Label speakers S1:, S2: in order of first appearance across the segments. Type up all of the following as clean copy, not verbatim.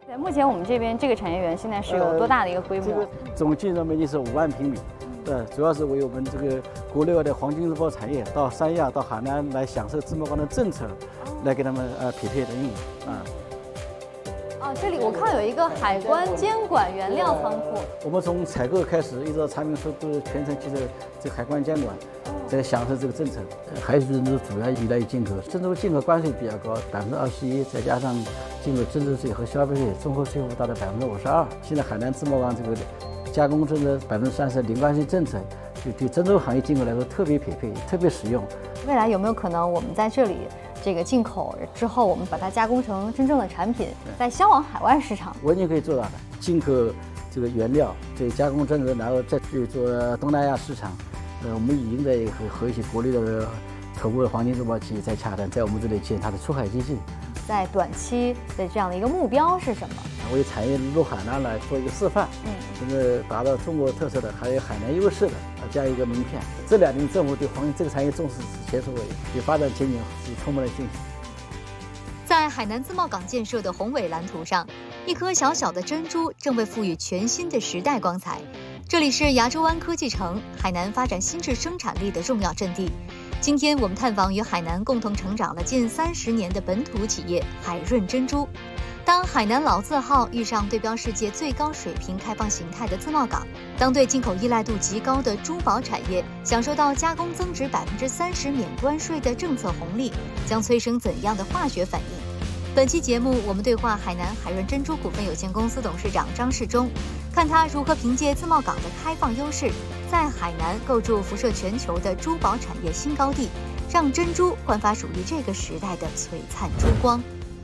S1: 目前我们这边这个产业园现在是有多大的一个规模？
S2: 这个总建筑面积是5万平米，对，主要是为我们这个国内外的黄金日报产业到三亚、到海南来享受自贸钢的政策，来给他们匹配的应用啊。
S1: 哦，这里我看有一个海关监管原料仓库。
S2: 我们从采购开始一直到产品出都是全程接受这个海关监管，在享受这个政策。还是主要依赖于进口，郑州进口关税比较高，21%，再加上进口增值税和消费税综合税负达到52%。现在海南自贸钢这个加工中的30%零关税政策，就对郑州行业进口来说特别匹配，特别实用。
S1: 未来有没有可能我们在这里这个进口之后，我们把它加工成真正的产品，再销往海外市场？
S2: 完全可以做到的。进口这个原料，这加工增值，然后再去做东南亚市场。我们已经在和一些国内的头部的黄金日报企业在洽谈，在我们这里建它的出海基地。
S1: 在短期的这样的一个目标是什么？
S2: 为产业入海南来做一个示范，达到中国特色的，还有海南优势的这样一个名片。这2年政府对黄金这个产业重视是前所未有，对发展前景是充满了信心。
S3: 在海南自贸港建设的宏伟蓝图上，一颗小小的珍珠正被赋予全新的时代光彩。这里是崖州湾科技城，海南发展新质生产力的重要阵地。今天我们探访与海南共同成长了近30年的本土企业海润珍珠。当海南老字号遇上对标世界最高水平开放形态的自贸港，当对进口依赖度极高的珠宝产业享受到加工增值30%免关税的政策红利，将催生怎样的化学反应？本期节目，我们对话海南海润珍珠股份有限公司董事长张世忠，看他如何凭借自贸港的开放优势，在海南构筑辐射全球的珠宝产业新高地，让珍珠焕发属于这个时代的璀璨珠光。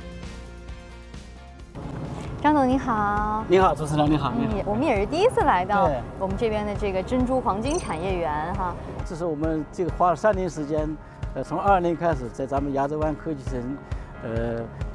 S1: 张总你好。
S2: 你好，主持人你好。
S1: 我们也是第一次来到我们这边的这个珍珠黄金产业园哈。
S2: 这是我们这个花了3年时间，从22年开始，在咱们崖州湾科技城，